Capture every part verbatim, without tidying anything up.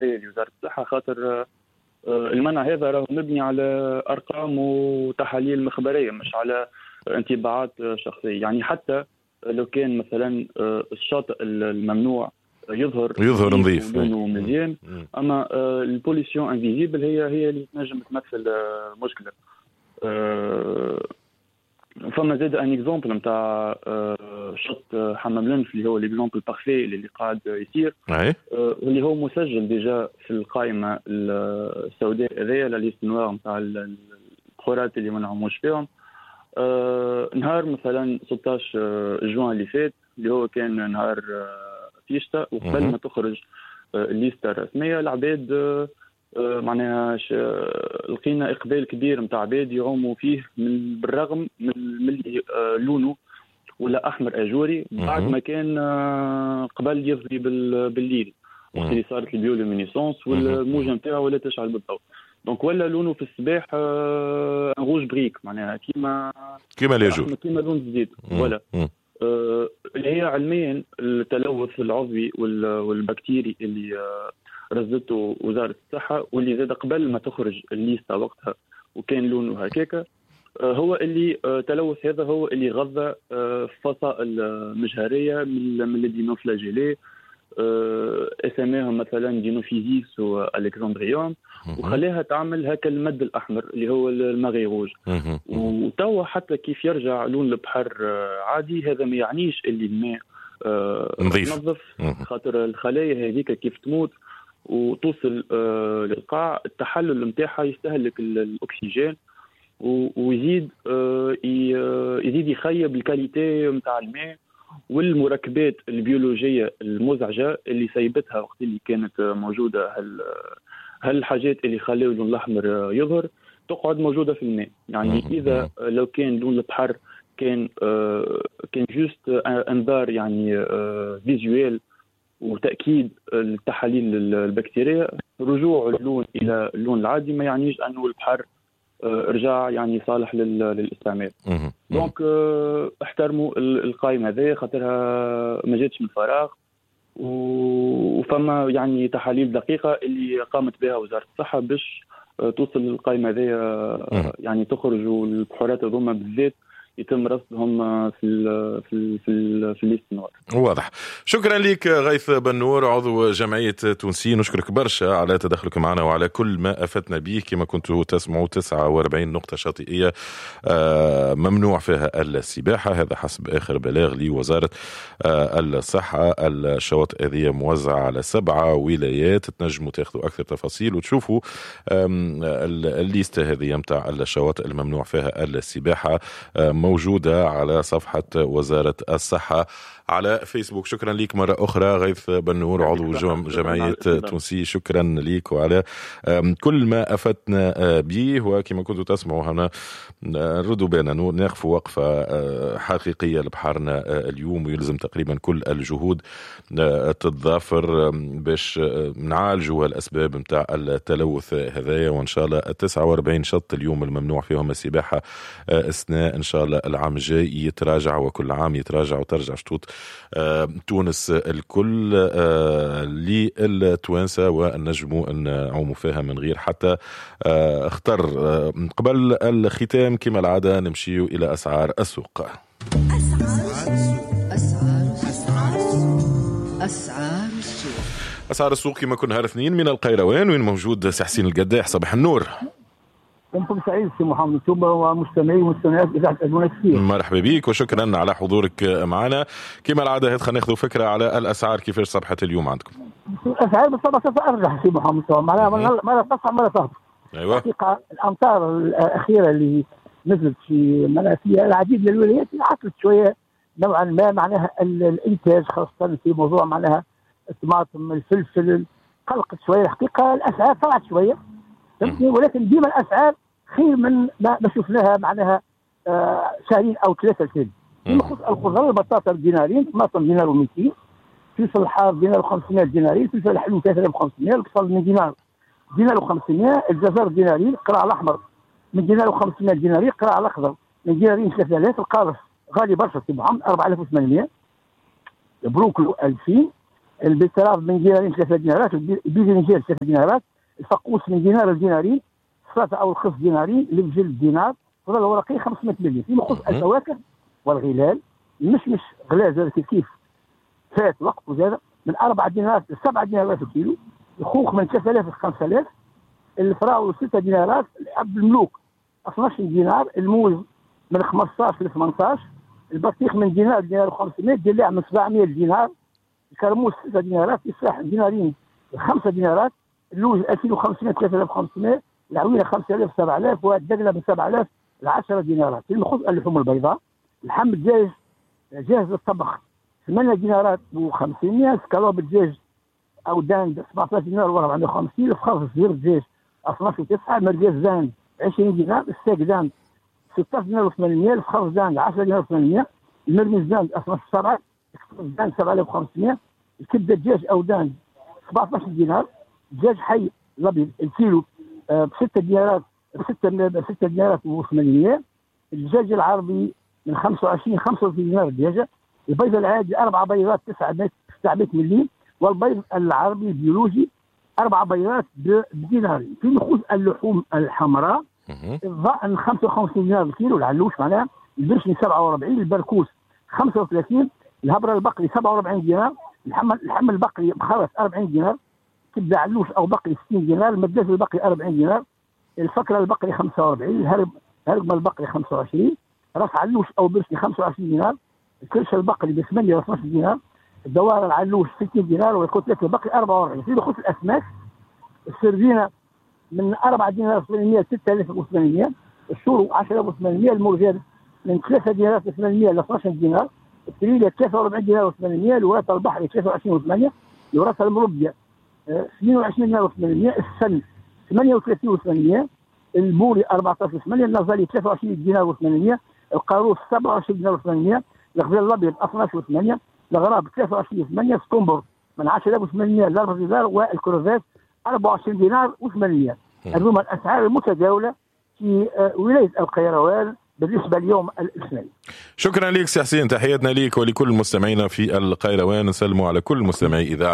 لوزارة الصحة، خاطر المنع هذا راه مبني على أرقام وتحاليل مخبرية مش على انطباعات شخصية. يعني حتى لو كان مثلا الشاطئ الممنوع يظهر يظهر نظيف لونه مزيان، اما البوليسيون انفيزيبل هي هي اللي تنجم تمثل مشكله. فما زاد ان اكزومبل نتاع شط حمام لنف اللي هو الاكزومبل بارفي اللي قاعد يصير، اللي هو مسجل ديجا في القائمه السوداء هذيا لا ليست نوار نتاع القرات اللي ما نعموش فيهم. نهار مثلا ستة عشر جوان اللي فات اللي هو كان نهار فيشتا، وقبل ما تخرج الليسته الرسميه العباد معناها لقينا اقبال كبير نتاع عباد يعوموا فيه من بالرغم من ملي لونه ولا احمر اجوري بعد ما كان قبل يظهر بالليل وقت اللي صارت البيولومينيسونس والموجه نتاعو ولا تشعل بالضوء. دونك ولا لونه في الصباح روج بريك معناها كيما كيما الياجور كيما لون الزيت ولا آه اللي هي علميا التلوث العضوي والبكتيري اللي آه رصدته وزارة الصحة واللي زاد قبل ما تخرج الليسته وقتها وكان لونه هكاكا، آه هو اللي آه تلوث هذا هو اللي غذى آه فصائل مجهرية من الدينوفلاجيلي اسماهم مثلا دينوفيزيس والكسندريوم وخليها تعمل هكا المد الأحمر اللي هو الماغي روج. وتوا حتى كيف يرجع لون البحر عادي هذا ما يعنيش اللي الماء نظف، خاطر الخلايا هذيك كيف تموت وتوصل للقاع التحلل متاعها يستهلك الأكسجين ويزيد يزيد يخيب الكاليتي متاع الماء والمركبات البيولوجية المزعجة اللي سيبتها وقت اللي كانت موجودة هال هالحاجات اللي خلوا اللون الأحمر يظهر تقعد موجودة في الماء. يعني إذا لو كان لون البحر كان آه كان جوست انذار يعني آه فيزوال وتأكيد التحاليل البكتيرية، رجوع اللون إلى اللون العادي ما يعنيش أنه البحر رجع يعني صالح للاستعمال. دونك احترموا القائمة هذه خاطرها ما جاتش من فراغ وفما يعني تحاليل دقيقة اللي قامت بها وزارة الصحة باش توصل للقائمة هذه يعني تخرج البحورات هذوما بالذات يتم رصدهم في ال في ال في ال في الليست النوار. واضح. شكرا لك غيث بنور عضو جمعية تونسي، نشكرك برشا على تدخلك معنا وعلى كل ما أفدنا به. كما كنتوا تسمعوا تسعة وأربعين نقطة شاطئية ممنوع فيها السباحة، هذا حسب آخر بلاغ لوزارة الصحة. الشواطئ هذه موزعة على سبعة ولايات، تنجموا تاخذوا أكثر تفاصيل وتشوفوا الليستة هذه متاع الشواطئ الممنوع فيها السباحة موجودة على صفحة وزارة الصحة على فيسبوك. شكرا لك مرة أخرى غيث بنور عضو جمعية تونسي، شكرا لك وعلى كل ما أفدنا به. وكما كنتوا تسمعوا هنا ردوا بنا ناخفوا وقفة حقيقية لبحرنا اليوم، ويلزم تقريبا كل الجهود تتضافر باش نعالجوا الأسباب متاع التلوث هذايا. وإن شاء الله التسعة وأربعين شط اليوم الممنوع فيهم السباحة أثناء إن شاء الله العام الجاي يتراجع، وكل عام يتراجع وترجع شطوط تونس الكل للتوانسة والنجموا نعوموا فيها من غير حتى اختر. قبل الختام كما العادة نمشيو إلى أسعار السوق. أسعار السوق أسعار السوق كما كنا نهار اثنين من القيروان، وين موجود سي حسين القداح. صباح النور. كنتم سعيد سي محمد ثم ومستمعي ومستمعات إذاعة المنافسين. مرحبا بك وشكرا على حضورك معنا. كما العادة خلينا ناخذ فكرة على الأسعار كيفاش صبحت اليوم عندكم. الأسعار بالطبع أرجح سي محمد، معناها مرة تطلع مرة تهبط. أيوة. حقيقة الأمطار الأخيرة اللي نزلت في منافية العديد من الولايات عطلت شوية نوعا ما معناها الإنتاج، خاصة في موضوع معناها الطماطم الفلفل قلقت شوية. الحقيقة الأسعار طلعت شوية ولكن ديما الأسعار خير من ما شفناها معناها آه شهرين أو ثلاثة سنين. فيما يخص الخضر البطاطا دينارين، طماطم دينار ومئتين، فلفل الحار دينار وخمسمائة دينارين، فلفل الحلو ثلاثة آلاف وخمسمائة، البصل من دينار دينار وخمسمائة، الجزر دينارين، القراع الأحمر من دينار وخمسمائة دينارين، القراع الأخضر من دينارين ثلاثة آلاف، القارص غالي برشا في محمد أربعة آلاف وثمانمائة، البروكلو ألفين، البتراف من دينارين ثلاثة دينارات، البيزنجيل ثلاثة دينارات، الفقوس من دينار لدينارين، السلطة أو الخس دينارين، البجل دينار، الفضل الورقي خمسمائة مليون. فيما يخص الفواكه والغلال المشمش غلاء زاد كيف فات وقت وزاد من أربعة دينارات لسبعة دينارات في الكيلو، الخوخ من ثلاثة آلاف ل خمسة آلاف، الفراولة ستة دينارات، عبد الملوك اثنا عشر دينار، الموز من خمسطاش ل ثمنطاش، البطيخ من دينار دينار وخمسمائة، الدلاع من سبعمائة دينار، الكرموس ستة دينارات، الساحل دينارين خمسة دينارات، اللوز ألفين وخمسمائة ثلاثة آلاف وخمسمائة، العوينة خمسة آلاف سبعة آلاف، والدجلة من سبعة آلاف ل عشرة دينارات. في المخص اللحوم البيضاء اللحم الدجاج جاهز للطبخ ثمانية دينارات وخمسمائة، سكالوب الدجاج او داند سبعة عشر دينار وأربعمائة وخمسين، الفخار صغير الدجاج اثنا عشر وتسعة، مرقاز داند عشرين دينار، الستيك داند ستة عشر دينار وثمانمائة، الفخار داند عشرة دينار وثمانمائة، المرمز داند اثنا عشر سبعة، داند سبعة آلاف وخمسمائة، الكبده الدجاج او داند سبعة عشر دينار، الدجاج حي الابيض الكيلو بستة دينارات بستة ستة دينارات وثمانمائة، الدجاج العربي من خمسة وعشرين خمسة وثلاثين دينار الدجاجه، البيض العادي اربع بيضات تسعمائة مليم، والبيض العربي البيولوجي اربع بيضات بدينارين. في نخوص اللحوم الحمراء الضأن خمسة وخمسين دينار الكيلو، العلوش معناها، البرشني سبعة وأربعين، البركوس خمسة وثلاثين، الهبره البقري سبعة وأربعين دينار، الحمل الحمل البقري بخرس أربعين دينار، كبده علوش او بقري ستين دينار، المداس البقري أربعين دينار، الفكره البقري خمسة وأربعين، الهرب هرب البقري خمسة وعشرين، راس علوش او برشني خمسة وعشرين دينار، الكرش البقري ب ثمانية و اثنا عشر دينار، الدوار العلوش ستين دينار، والكتلة البقري أربعة وأربعين. في دخول الاسماك السردينه من أربعة دينار وثمانمائة ستة آلاف وثمانمائة، الشورو عشرة آلاف وثمانمائة، المرجان من ثلاثة دينار وثمانمائة ل اثنا عشر دينار، التريلة ثلاثة وأربعين دينار وثمانمائة، الوراث البحري ثلاثة وعشرين وثمانية، الوراث المربية اثنين وعشرين دينار وثمانمائة، السن ثمانية وثلاثين وثمانمائة، البوري أربعة عشر وثمانمائة، النظري ثلاثة وعشرين دينار وثمانمائة، القاروس سبعة وعشرين دينار وثمانمائة، الغزال الابيض اثنا عشر وثمانمائة، الغراب ثلاثة وعشرين وثمانمائة، ستومبر من عشرة آلاف وثمانمائة ل أربعة دينار، والكروفات أربعة وعشرين دينار وثمانمائة. هذوما الاسعار المتداوله في ولايه القيروان بالنسبه اليوم الاثنين. شكرا لك سي حسين، تحياتنا لك ولكل مستمعينا في القيروان، نسلموا على كل مستمعي اذاعه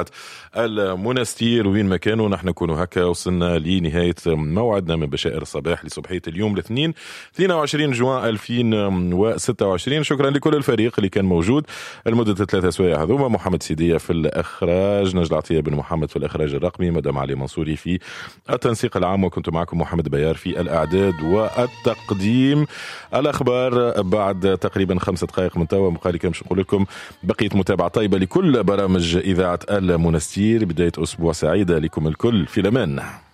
المنستير وين ما كانوا. نحن نكونوا هكا وصلنا لنهايه موعدنا من بشائر الصباح لصبحيه اليوم الاثنين اثنين وعشرين جوان ألفين وستة وعشرين. شكرا لكل الفريق اللي كان موجود لمده ثلاثة سوايع هذوما، محمد سيديه في الاخراج، نجل عطيه بن محمد في الاخراج الرقمي، مدام علي منصوري في التنسيق العام، وكنت معكم محمد بيار في الاعداد والتقديم. الأخبار بعد تقريبا خمسة دقائق من توا. مقالي كم نقول لكم بقية متابعة طيبة لكل برامج إذاعة المنستير. بداية أسبوع سعيدة لكم الكل، في الأمان.